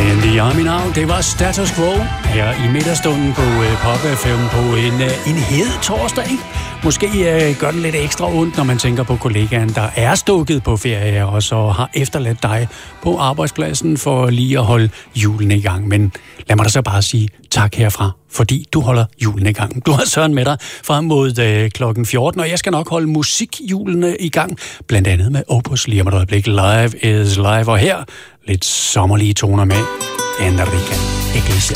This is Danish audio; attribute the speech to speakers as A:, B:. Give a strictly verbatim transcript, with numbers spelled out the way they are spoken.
A: And the Army Now, det var Status Quo her i middagsstunden på uh, Pop F M på en, uh, en hed torsdag, ikke? Måske uh, gør den lidt ekstra ondt, når man tænker på kollegaen, der er stukket på ferie og så har efterladt dig på arbejdspladsen for lige at holde julen i gang. Men lad mig da så bare sige tak herfra, fordi du holder julen i gang. Du har Søren med dig frem mod uh, klokken fjorten, og jeg skal nok holde musikjulene i gang, blandt andet med Opus lige om et øjeblik. Live is live, og her lidt sommerlige toner med Enrique Iglesias.